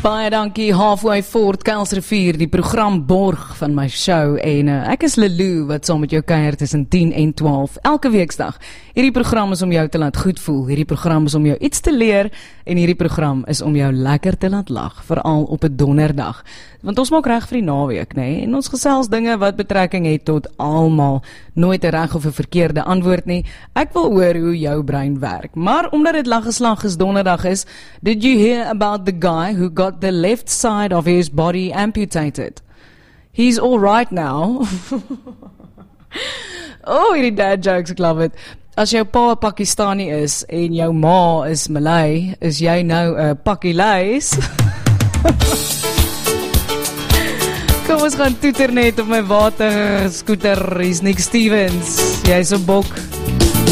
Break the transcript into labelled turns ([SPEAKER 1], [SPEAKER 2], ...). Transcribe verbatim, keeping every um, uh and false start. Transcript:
[SPEAKER 1] Baie dankie, Halfway Fort, Kuilsrivier, die program borg van my show, en uh, ek is Lelou, wat saam met jou kuier tussen tien en twaalf, elke weeksdag. Hierdie program is om jou te laat goed voel, hierdie program is om jou iets te leer, en hierdie program is om jou lekker te laat lag, veral op 'n donderdag. Want ons maak reg vir die naweek, nee, en ons gesels dinge wat betrekking het tot almal, nooit 'n reg of 'n verkeerde antwoord nie. Ek wil hoor hoe jou brein werk, maar omdat dit laggeslag is donderdag is, did you hear about the guy who got the left side of his body amputated? He's all right now. Oh, hierdie dad jokes, ek love it. As jou pa Pakistani is en jou ma is Malay, is jy nou 'n Pakileis? Kom ons gaan toeter net op my water scooter, hier's Nick Stevens, jy's 'n bok.